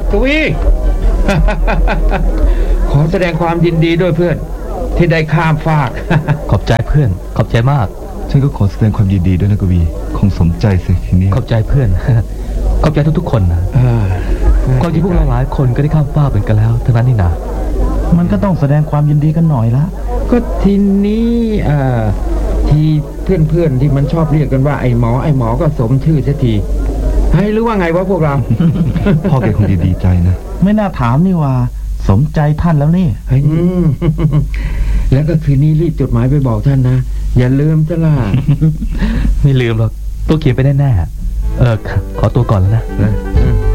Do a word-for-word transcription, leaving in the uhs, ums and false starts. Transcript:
กวี ขอแสดงความยินดีด้วยเพื่อนที่ได้ข้ามฟากขอบใจเพื่อนขอบใจมากฉันก็ขอแสดงความยินดีด้วยนะกวีคงสมใจสิทีนี้ขอบใจเพื่อน ขอบใจทุกๆคนนะความจริงพวกเราหลายคนก็ได้ข้ามฟากเป็นกันแล้วทั้งนั้นนี่นะมันก็ต้องแสดงความยินดีกันหน่อยละก็ทีนี้อ่าที่เพื่อนๆที่มันชอบเรียกกันว่าไอ้หมอไอ้หมอก็สมชื่อสักทีให้หรือว่าไงวะพวกเราพ่อแกคงดีใจนะไม่น่าถามนี่ว่าสมใจท่านแล้วนี่แล้วก็คืนนี้รีบจดหมายไปบอกท่านนะอย่าลืมจ้ะล่ะไม่ลืมหรอกตัวเขียนไปแน่ๆเออขอตัวก่อนแล้วนะ